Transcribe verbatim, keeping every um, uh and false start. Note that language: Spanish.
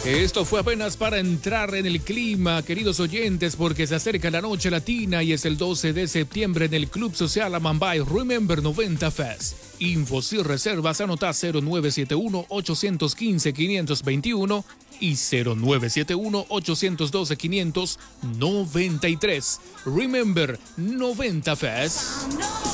Esto fue apenas para entrar en el clima, queridos oyentes, porque se acerca la noche latina y es el doce de septiembre en el Club Social Amambay Remember noventa Fest. Infos y reservas anota cero nueve siete uno, ocho uno cinco, cinco dos uno y cero nueve siete uno, ocho uno dos, cinco nueve tres. Remember noventa Fest.